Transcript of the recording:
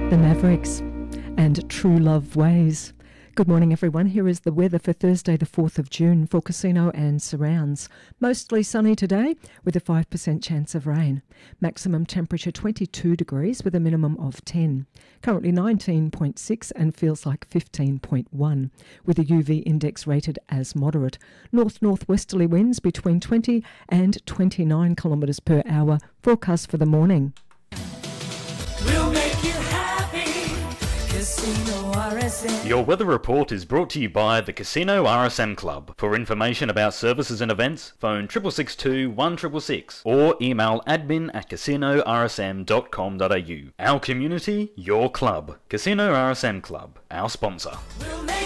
The Mavericks and True Love Ways. Good morning everyone, here is the weather for Thursday the 4th of June for Casino and surrounds. Mostly sunny today with a 5% chance of rain. Maximum temperature 22 degrees with a minimum of 10. Currently 19.6 and feels like 15.1 with a UV index rated as moderate. North-northwesterly winds between 20 and 29 kilometres per hour. Forecast for the morning. We'll make you happy. Casino RSM. Your weather report is brought to you by the Casino RSM Club. For information about services and events, phone 6662 1666 or email admin@casinorsm.com.au. Our community, your club. Casino RSM Club, our sponsor. We'll make